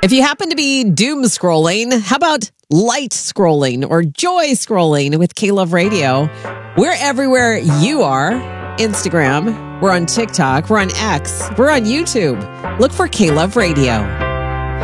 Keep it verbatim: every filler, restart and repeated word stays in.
If you happen to be doom scrolling, how about light scrolling or joy scrolling with K-Love Radio? We're everywhere you are. Instagram, we're on TikTok, we're on X, we're on YouTube. Look for K-Love Radio.